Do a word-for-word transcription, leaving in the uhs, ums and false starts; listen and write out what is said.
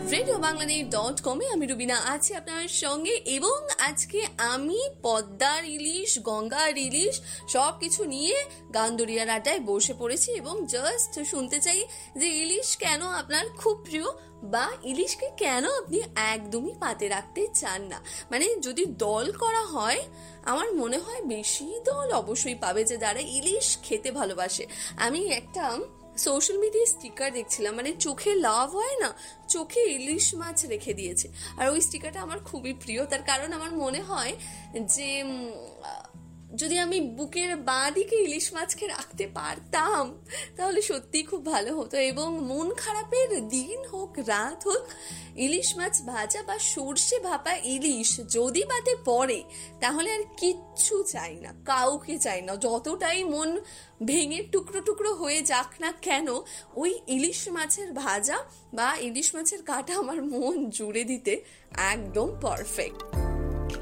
Radio Bangladesh dot কমে আমি রুবিনা আছি আপনার সঙ্গে, এবং আজকে আমি পদ্মার ইলিশ, গঙ্গার ইলিশ সব কিছু নিয়ে গান্দরিয়ার আড্ডায় বসে পড়েছি এবং জাস্ট শুনতে চাই যে ইলিশ কেন আপনার খুব প্রিয় বা ইলিশকে কেন আপনি একদমই পাতে রাখতে চান না। মানে যদি দল করা হয়, আমার মনে হয় বেশি দল অবশ্যই পাবে যে যারা ইলিশ খেতে ভালোবাসে। আমি একটা সোশ্যাল মিডিয়ায় স্টিকার দেখছিলাম, মানে চোখে লাভ হয় না, চোখে ইলিশ মাছ রেখে দিয়েছে, আর ওই স্টিকারটা আমার খুবই প্রিয়। তার কারণ আমার মনে হয় যে যদি আমি বুকের বাঁ দিকে ইলিশ মাছকে রাখতে পারতাম তাহলে সত্যিই খুব ভালো হতো। এবং মন খারাপের দিন হোক রাত হোক, ইলিশ মাছ ভাজা বা সর্ষে ভাপা ইলিশ যদি পাতে পড়ে তাহলে আর কিচ্ছু চাই না, কাউকে চাই না। যতটাই মন ভেঙে টুকরো টুকরো হয়ে যাক না কেন, ওই ইলিশ মাছের ভাজা বা ইলিশ মাছের কাঁটা আমার মন জুড়ে দিতে একদম পারফেক্ট।